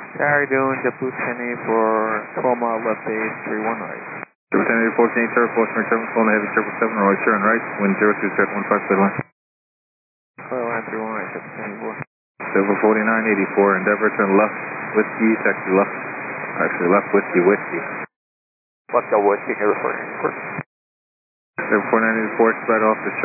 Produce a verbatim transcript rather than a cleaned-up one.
How are you doing? JetBlue ten eight for twelve mile left base, three one right. JetBlue ten eight, fourteen eight, sir, Post seven, phone heavy triple seven, right turn right, wind zero two set one five, clear line. Clear line three one right, JetBlue ten eight four. Silver forty-nine eighty-four, Endeavor turn left, whiskey, taxi left, actually left, whiskey, whiskey. Left go whiskey, here for Silver forty-nine eighty-four, spread off the